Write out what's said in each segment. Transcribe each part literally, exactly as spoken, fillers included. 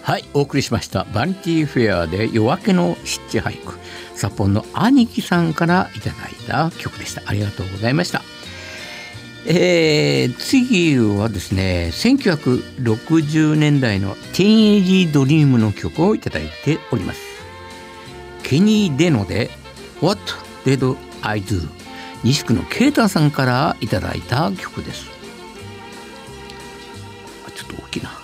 はい、お送りしましたバニティフェアで夜明けの七俳句、札幌の兄貴さんからいただいた曲でした。ありがとうございました。えー、次はですね、せんきゅうひゃくろくじゅうねんだいのティーンエイジドリームの曲をいただいております。ケニー・デノで What Did I Do、 西区のケイタさんからいただいた曲です。ちょっと大きいな、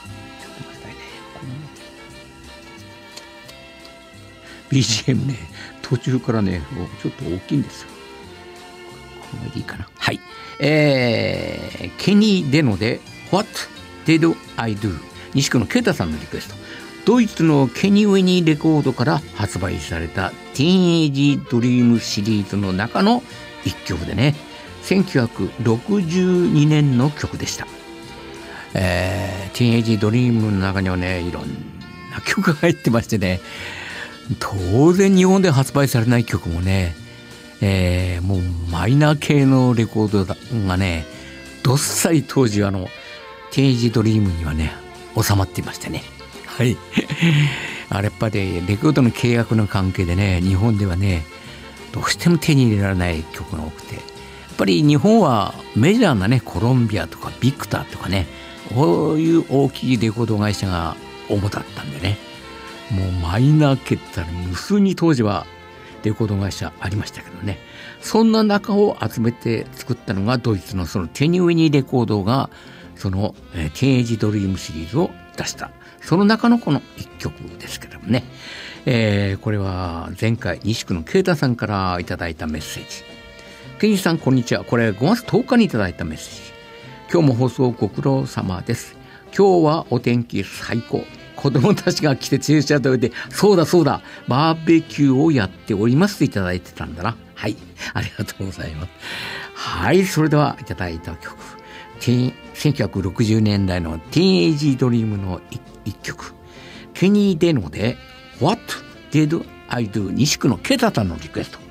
ビージーエム ね、途中からねちょっと大きいんですよ。これでいいかな。はい、えー、ケニー・デノで What Did I Do、 西区のケイタさんのリクエスト。ドイツのケニー・ウェニーレコードから発売されたティーンエイジドリームシリーズの中の一曲でね、せんきゅうひゃくろくじゅうにねんの曲でした。えー、ティーンエイジドリームの中にはね、いろんな曲が入ってましてね、当然日本で発売されない曲もね、えー、もうマイナー系のレコードがねどっさり当時あのティーンエイジドリームにはね収まっていましてね。はいあれやっぱりレコードの契約の関係でね、日本ではねどうしても手に入れられない曲が多くて、やっぱり日本はメジャーなねコロンビアとかビクターとかね、こういう大きいレコード会社が主だったんでね、もうマイナー系って言ったら無数に当時はレコード会社ありましたけどね、そんな中を集めて作ったのがドイツのそのテニウェニーレコードがその、えー、ティーンエイジドリームシリーズを出した、その中のこの一曲ですけどもね、えー、これは前回西区のケイタさんからいただいたメッセージ。ケニーさんこんにちは。これごがつとおかにいただいたメッセージ。今日も放送ご苦労様です。今日はお天気最高。子供たちが来て駐車場でそうだそうだバーベキューをやっておりますといただいてたんだな。はい、ありがとうございます。はい、それではいただいた曲、せんきゅうひゃくろくじゅうねんだいのティーンエイジドリームの一曲、ケニー・デノで What Did I Do、 西区のケタさんのリクエスト。